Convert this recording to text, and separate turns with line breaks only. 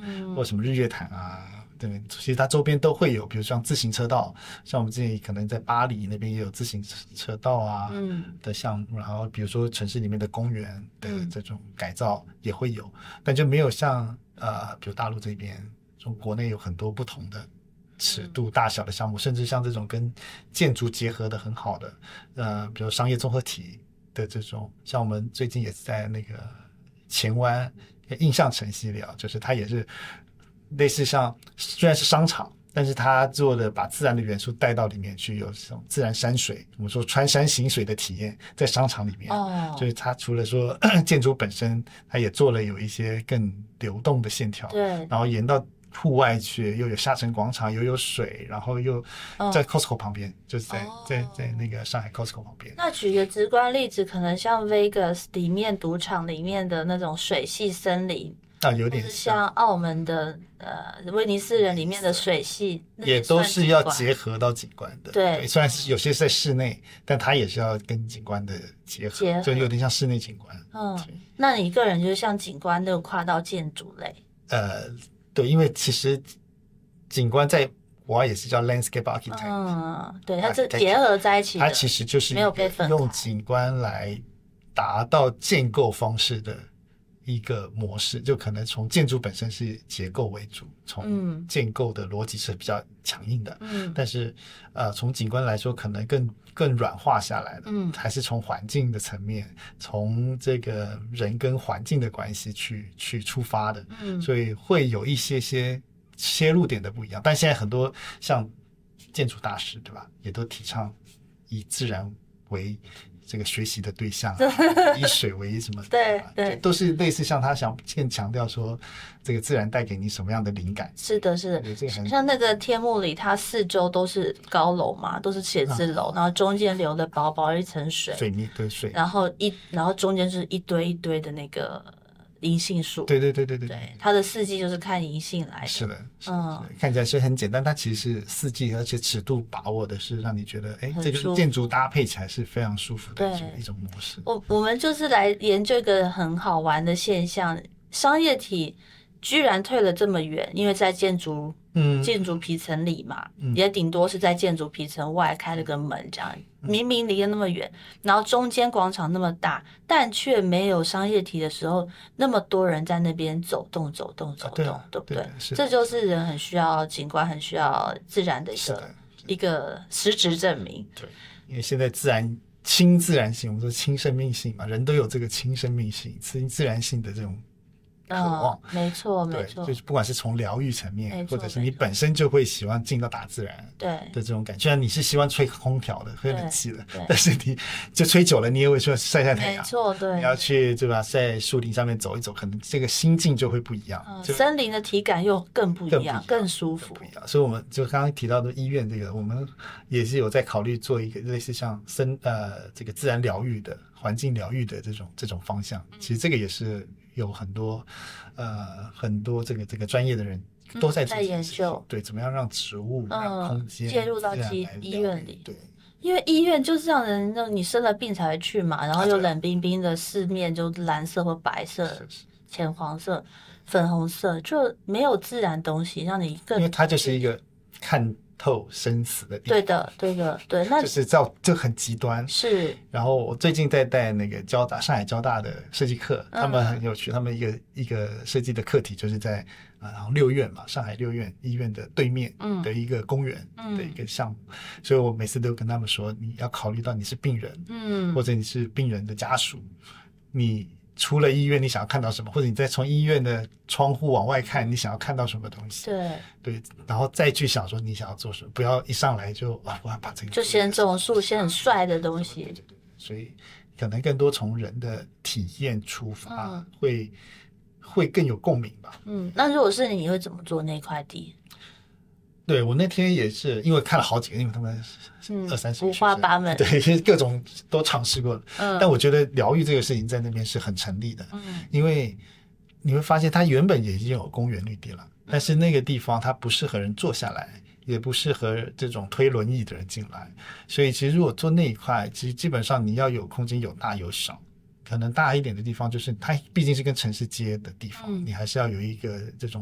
或什么日月潭啊，对，其实它周边都会有，比如像自行车道，像我们之前可能在巴黎那边也有自行车道啊的项目，然后比如说城市里面的公园的这种改造也会有，但就没有像比如大陆这边，从国内有很多不同的尺度大小的项目，甚至像这种跟建筑结合的很好的比如商业综合体的这种，像我们最近也是在那个前湾印象城系列啊，就是它也是类似像虽然是商场，但是它做的把自然的元素带到里面去，有这种自然山水，我们说穿山行水的体验在商场里面。就是它除了说建筑本身，它也做了有一些更流动的线条，
对，
然后沿到户外去，又有下沉广场，又有水，然后又在 Costco 旁边，就是在那个上海 Costco 旁边。
那举个直观例子，可能像 Vegas 里面赌场里面的那种水系森林，
有点
像澳门的威尼斯人里面的水系，
也都是要结合到景观的。
对，
虽然是有些是在室内，但它也是要跟景观的结合，就有点像室内景观。
那你个人就是像景观都跨到建筑类？
对，因为其实景观在国外也是叫 landscape architect。
对，它是结合在一起的，
它其实就是
没有被分开，
用景观来达到建构方式的一个模式，就可能从建筑本身是结构为主，从建构的逻辑是比较强硬的，但是从景观来说可能更软化下来的，还是从环境的层面，从这个人跟环境的关系去出发的，所以会有一些切入点的不一样。但现在很多像建筑大师，对吧，也都提倡以自然为这个学习的对象，以水为什么？
对，
都是类似像他想更强调说，这个自然带给你什么样的灵感？
是的，像那个天幕里，它四周都是高楼嘛，都是写字楼，然后中间留了薄薄一层水
泥，对水，
然后中间是一堆一堆的那个银杏树。
对，
它的四季就是看银杏来的。
是的，看起来是很简单，它其实是四季，而且尺度把握的是让你觉得，这个建筑搭配起来是非常舒服的一种模式。
我们就是来研究一个很好玩的现象，商业体居然退了这么远，因为在建筑皮层里嘛，也顶多是在建筑皮层外开了个门这样，明明离得那么远，然后中间广场那么大，但却没有商业体的时候那么多人在那边走动，对不对？这就是人很需要景观，很需要自然的一个实质证明。
对，因为现在亲自然性，我们说亲生命性嘛，人都有这个亲生命性、自然性的这种渴望。
没错，
就是不管是从疗愈层面，或者是你本身就会喜欢进到大自然的这种感觉。虽然你是喜欢吹空调的、吹冷气的，但是你就吹久了，你也会说晒太阳。
没错，对，
你要去对吧，在树林上面走一走，可能这个心境就会不一样。
森林的体感又更不一样，更舒服。
不一样，所以我们就刚刚提到的医院这个，我们也是有在考虑做一个类似像这个自然疗愈的、环境疗愈的这种方向。其实这个也是有很多这个专业的人都在
研究，
对，怎么样让植物、让空间
介入到医院里。
对，
因为医院就是让人你生了病才会去嘛，然后又冷冰冰的，四面就蓝色或白色、浅黄色、粉红色，就没有自然东西让你更，
因为它就是一个看透生死的地方。
对，那
就是就很极端。
是。
然后我最近在带那个上海交大的设计课，他们很有趣，他们一个设计的课题就是在然后六院嘛，上海六院医院的对面的一个公园的一个项目，所以我每次都跟他们说，你要考虑到你是病人，或者你是病人的家属，你出了医院你想要看到什么，或者你再从医院的窗户往外看，你想要看到什么东西。对，然后再去想说你想要做什么，不要一上来就我要把这个
就先种树，先很帅的东西。
对，所以可能更多从人的体验出发，会更有共鸣吧。
那如果是你会怎么做那块地？
对，我那天也是因为看了好几个，因为他们20-30
五花八门，
对，各种都尝试过了。但我觉得疗愈这个事情在那边是很成立的，因为你会发现它原本也已经有公园绿地了，但是那个地方它不适合人坐下来，也不适合这种推轮椅的人进来，所以其实如果做那一块，其实基本上你要有空间，有大有小。可能大一点的地方就是它毕竟是跟城市接的地方，你还是要有一个这种